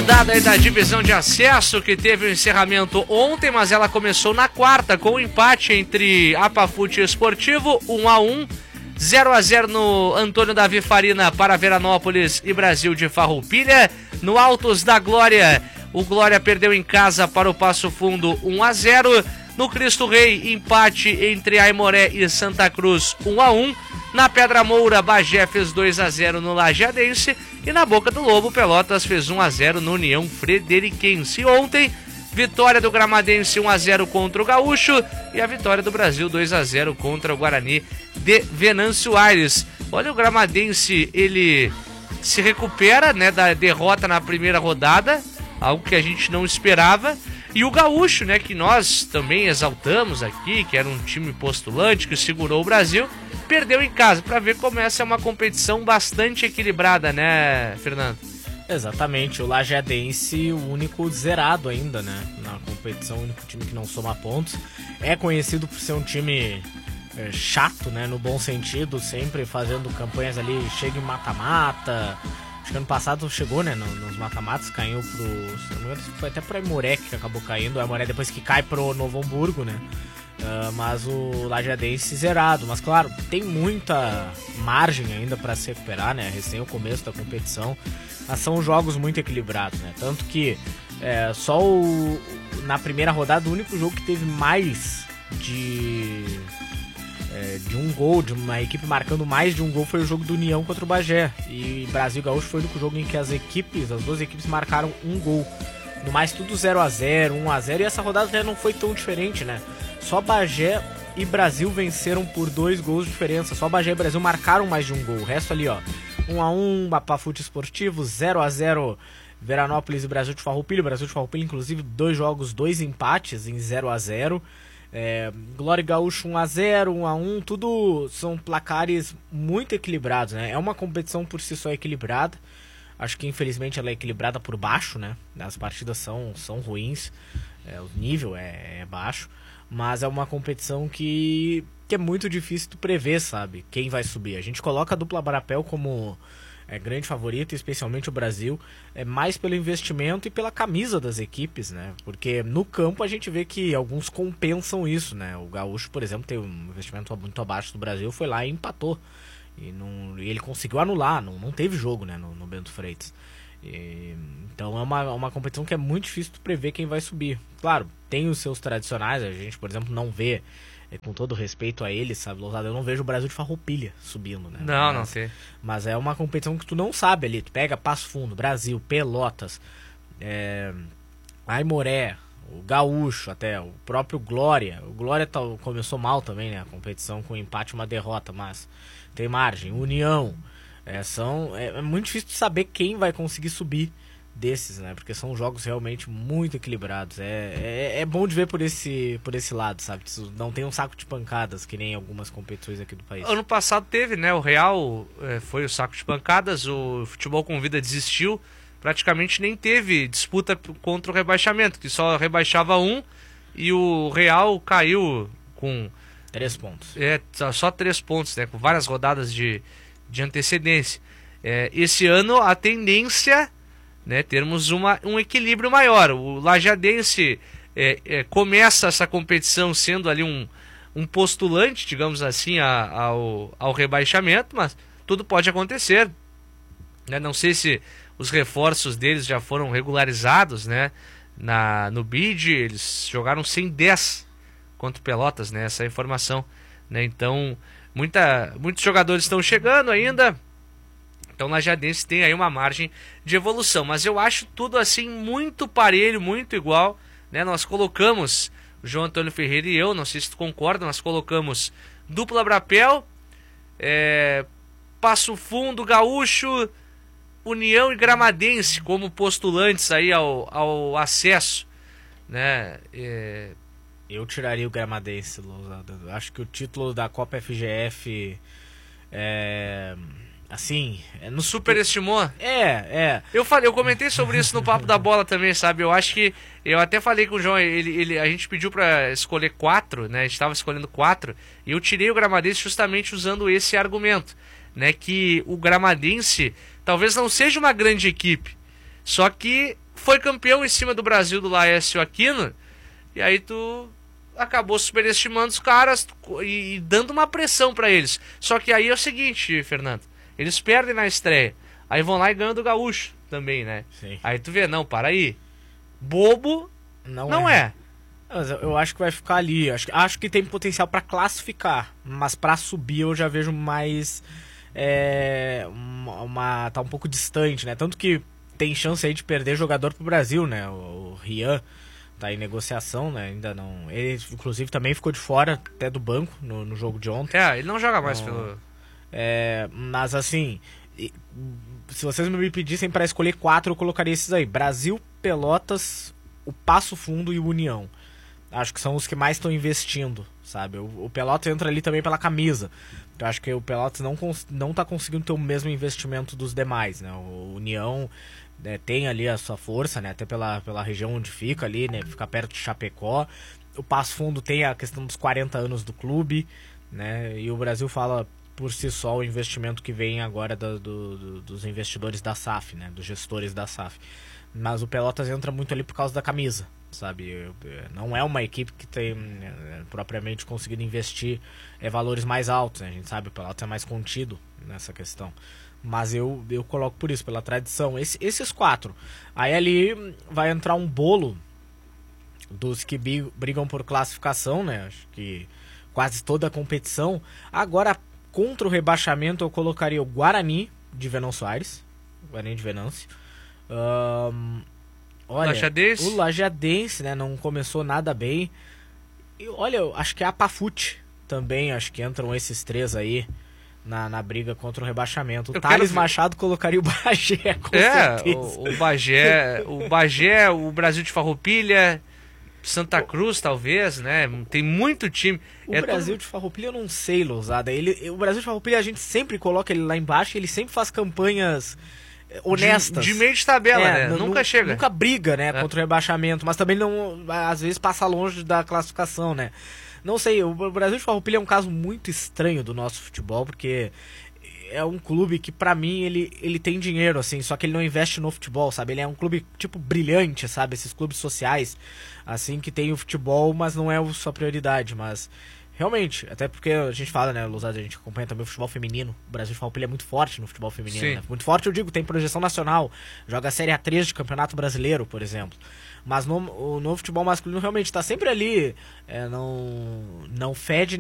rodada aí da divisão de acesso, que teve o encerramento ontem, mas ela começou na quarta com o empate entre Apafute e Esportivo, 1-1, 0-0 no Antônio Davi Farina para Veranópolis e Brasil de Farroupilha. No Altos da Glória, o Glória perdeu em casa para o Passo Fundo, 1-0. No Cristo Rei, empate entre Aimoré e Santa Cruz, 1-1. Na Pedra Moura, Bagé fez 2-0 no Lajeadense. E na Boca do Lobo, Pelotas fez 1-0 no União Frederiquense. Ontem, vitória do Gramadense 1-0 contra o Gaúcho. E a vitória do Brasil 2-0 contra o Guarani de Venâncio Aires. Olha, o Gramadense, ele se recupera, né, da derrota na primeira rodada, algo que a gente não esperava. E o Gaúcho, né, que nós também exaltamos aqui, que era um time postulante, que segurou o Brasil, perdeu em casa, para ver como essa é uma competição bastante equilibrada, né, Fernando? Exatamente, o Lajeadense, o único zerado ainda, né, na competição, o único time que não soma pontos. É conhecido por ser um time chato, né, no bom sentido, sempre fazendo campanhas ali, chega em mata-mata. Acho que ano passado chegou, né, nos mata-matas, caiu pro... Se não me engano, foi até pro Aimoré que acabou caindo. O Aimoré depois que cai pro Novo Hamburgo, né? Mas o Lajeadense zerado. Mas claro, tem muita margem ainda para se recuperar, né? Recém o começo da competição. Mas são jogos muito equilibrados, né? Tanto que só na primeira rodada, o único jogo que teve mais de um gol, de uma equipe marcando mais de um gol, foi o jogo do União contra o Bagé. E Brasil Gaúcho foi o único jogo em que as duas equipes marcaram um gol. No mais, tudo 0-0, 1-0. E essa rodada já não foi tão diferente, né? Só Bagé e Brasil venceram por 2 gols de diferença. Só Bagé e Brasil marcaram mais de um gol. O resto ali, ó, 1-1, Apafute Esportivo, 0-0, Veranópolis e Brasil de Farroupilha. Brasil de Farroupilha, inclusive, 2 jogos, 2 empates em 0-0. Glória e Gaúcho 1-0, 1-1, tudo são placares muito equilibrados, né? É uma competição por si só equilibrada. Acho que infelizmente ela é equilibrada por baixo, né? As partidas são ruins, o nível é baixo, mas é uma competição que é muito difícil de prever, sabe? Quem vai subir. A gente coloca a dupla Brapel como grande favorita, especialmente o Brasil, mais pelo investimento e pela camisa das equipes, né? Porque no campo a gente vê que alguns compensam isso, né? O Gaúcho, por exemplo, tem um investimento muito abaixo do Brasil, foi lá e empatou. E ele conseguiu anular, não teve jogo, né, no Bento Freitas. Então é uma competição que é muito difícil de prever quem vai subir. Claro, tem os seus tradicionais, a gente, por exemplo, não vê, com todo respeito a eles, sabe, Lousada, eu não vejo o Brasil de Farroupilha subindo, né? Não sei. Mas é uma competição que tu não sabe ali, tu pega Passo Fundo, Brasil, Pelotas, Aimoré, o Gaúcho até, o próprio Glória. O Glória começou mal também, né, a competição com um empate e uma derrota, mas tem margem. União, é muito difícil de saber quem vai conseguir subir desses, né? Porque são jogos realmente muito equilibrados. É bom de ver por esse lado, sabe? Não tem um saco de pancadas que nem algumas competições aqui do país. Ano passado teve, né? O Real foi o saco de pancadas, o Futebol Convida desistiu, praticamente nem teve disputa contra o rebaixamento, que só rebaixava um e o Real caiu com 3 pontos. Só 3 pontos, né? Com várias rodadas de antecedência. Esse ano a tendência, né, termos um equilíbrio maior. O Lajeadense começa essa competição sendo ali um postulante, digamos assim, ao rebaixamento, mas tudo pode acontecer, né? Não sei se os reforços deles já foram regularizados, né, no bid. Eles jogaram sem 10 contra o Pelotas, né, essa informação, né? Então muitos jogadores estão chegando ainda. Então o Lajeadense tem aí uma margem de evolução, mas eu acho tudo assim muito parelho, muito igual, né? Nós colocamos, o João Antônio Ferreira e eu, não sei se tu concorda, nós colocamos dupla Brapel, Passo Fundo, Gaúcho, União e Gramadense como postulantes aí ao acesso, né? Eu tiraria o Gramadense, Lousada. Acho que o título da Copa FGF assim, no superestimou? Eu comentei sobre isso no Papo da Bola também, sabe? Eu acho que, eu até falei com o João, a gente pediu pra escolher 4, né? A gente estava escolhendo 4, e eu tirei o Gramadense justamente usando esse argumento, né? Que o Gramadense talvez não seja uma grande equipe, só que foi campeão em cima do Brasil, do Laércio Aquino, e aí tu acabou superestimando os caras e dando uma pressão pra eles. Só que aí é o seguinte, Fernando, eles perdem na estreia, aí vão lá e ganham do Gaúcho também, né? Sim. Aí tu vê, não, para aí, bobo não é. Mas eu acho que vai ficar ali. Acho que tem potencial pra classificar, mas pra subir eu já vejo mais tá um pouco distante, né? Tanto que tem chance aí de perder jogador pro Brasil, né? O Rian tá em negociação, né? Ainda não. Ele, inclusive, também ficou de fora até do banco no jogo de ontem. Ele não joga mais pelo. Mas assim, se vocês me pedissem pra escolher 4, eu colocaria esses aí: Brasil, Pelotas, o Passo Fundo e o União. Acho que são os que mais estão investindo, sabe? O Pelotas entra ali também pela camisa. Eu acho que o Pelotas não tá conseguindo ter o mesmo investimento dos demais, né? O União, né, tem ali a sua força, né? Até pela região onde fica ali, né? Fica perto de Chapecó. O Passo Fundo tem a questão dos 40 anos do clube, né? E o Brasil fala por si só o investimento que vem agora dos investidores da SAF, né? Dos gestores da SAF. Mas o Pelotas entra muito ali por causa da camisa, sabe? Não é uma equipe que tem propriamente conseguido investir valores mais altos, né? A gente sabe, o Pelotas é mais contido nessa questão. Mas eu coloco por isso, pela tradição. Esses 4. Aí ali vai entrar um bolo dos que brigam por classificação, né? Acho que quase toda a competição. Agora, contra o rebaixamento, eu colocaria o Guarani de Venâncio Aires. Guarani de Venâncio. Olha, Lajadense. O Lajadense, né, não começou nada bem. E olha, eu acho que a Apafute também, acho que entram esses 3 aí na briga contra o rebaixamento. O Thales Machado colocaria o Bagé, com certeza. O Bagé, o Brasil de Farroupilha, Santa Cruz, talvez, né? Tem muito time. O Brasil de Farroupilha eu não sei, Lousada. O Brasil de Farroupilha a gente sempre coloca ele lá embaixo e ele sempre faz campanhas honestas. De meio de tabela, né? Nunca chega. Nunca briga, né, contra o rebaixamento, mas também não, às vezes passa longe da classificação, né? Não sei, o Brasil de Farroupilha é um caso muito estranho do nosso futebol, porque é um clube que, pra mim, ele tem dinheiro, assim, só que ele não investe no futebol, sabe? Ele é um clube, tipo, brilhante, sabe? Esses clubes sociais, assim, que tem o futebol, mas não é a sua prioridade, mas... Realmente, até porque a gente fala, né, Lousada, a gente acompanha também o futebol feminino. O Brasil de Farroupilha é muito forte no futebol feminino, né? Muito forte, eu digo, tem projeção nacional. Joga a Série A3 de Campeonato Brasileiro, por exemplo. Mas no futebol masculino realmente tá sempre ali, não fede